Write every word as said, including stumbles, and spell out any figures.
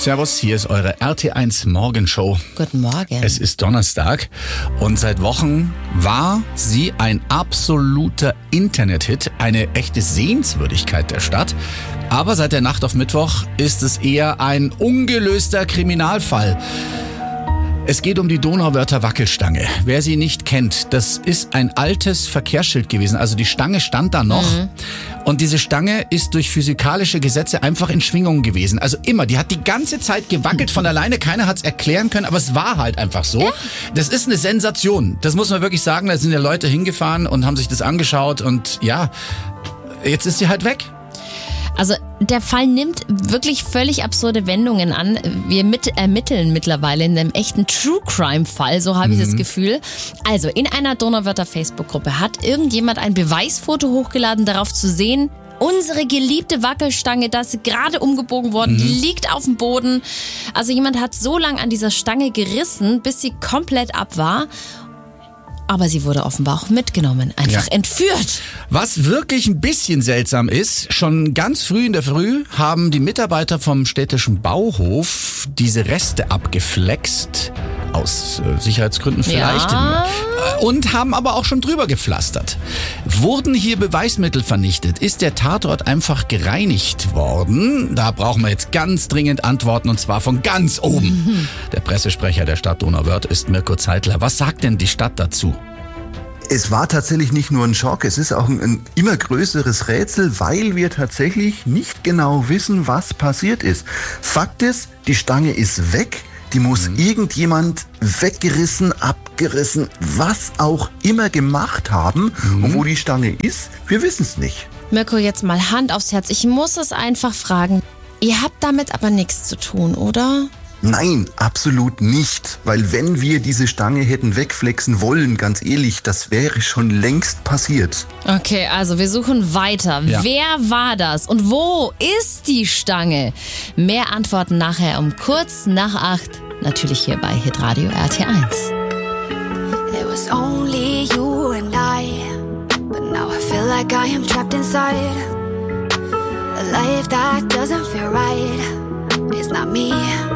Servus, hier ist eure R T eins Morgenshow. Guten Morgen. Es ist Donnerstag und seit Wochen war sie ein absoluter Internethit, eine echte Sehenswürdigkeit der Stadt. Aber seit der Nacht auf Mittwoch ist es eher ein ungelöster Kriminalfall. Es geht um die Donauwörther Wackelstange. Wer sie nicht kennt, das ist ein altes Verkehrsschild gewesen. Also die Stange stand da noch. Mhm. Und diese Stange ist durch physikalische Gesetze einfach in Schwingung gewesen. Also immer, die hat die ganze Zeit gewackelt von alleine. Keiner hat es erklären können, aber es war halt einfach so. Ja. Das ist eine Sensation. Das muss man wirklich sagen. Da sind ja Leute hingefahren und haben sich das angeschaut. Und ja, jetzt ist sie halt weg. Also der Fall nimmt wirklich völlig absurde Wendungen an. Wir mit ermitteln mittlerweile in einem echten True-Crime-Fall, so habe mhm. ich das Gefühl. Also in einer Donauwörther Facebook-Gruppe hat irgendjemand ein Beweisfoto hochgeladen, darauf zu sehen, unsere geliebte Wackelstange, da ist gerade umgebogen worden, mhm. liegt auf dem Boden. Also jemand hat so lange an dieser Stange gerissen, bis sie komplett ab war. Aber sie wurde offenbar auch mitgenommen, einfach ja. entführt. Was wirklich ein bisschen seltsam ist, schon ganz früh in der Früh haben die Mitarbeiter vom städtischen Bauhof diese Reste abgeflext, aus äh, Sicherheitsgründen vielleicht, ja. und haben aber auch schon drüber gepflastert. Wurden hier Beweismittel vernichtet? Ist der Tatort einfach gereinigt worden? Da brauchen wir jetzt ganz dringend Antworten, und zwar von ganz oben. Mhm. Der Pressesprecher der Stadt Donauwörth ist Mirko Zeitler. Was sagt denn die Stadt dazu? Es war tatsächlich nicht nur ein Schock, es ist auch ein, ein immer größeres Rätsel, weil wir tatsächlich nicht genau wissen, was passiert ist. Fakt ist, die Stange ist weg. Die muss mhm. irgendjemand weggerissen, abgerissen, was auch immer gemacht haben. Mhm. Und wo die Stange ist, wir wissen es nicht. Mirko, jetzt mal Hand aufs Herz. Ich muss es einfach fragen. Ihr habt damit aber nichts zu tun, oder? Nein, absolut nicht. Weil wenn wir diese Stange hätten wegflexen wollen, ganz ehrlich, das wäre schon längst passiert. Okay, also wir suchen weiter. Ja. Wer war das und wo ist die Stange? Mehr Antworten nachher um kurz nach acht. Natürlich hier bei Hitradio R T eins. It was only you and I, but now I feel like I am trapped inside a life that doesn't feel right. It's not me.